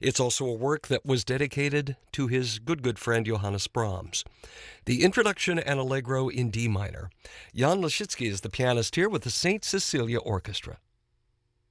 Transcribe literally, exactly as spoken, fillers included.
It's also a work that was dedicated to his good, good friend Johannes Brahms. The introduction and allegro in D minor. Jan Leszczycki is the pianist here with the Saint Cecilia Orchestra.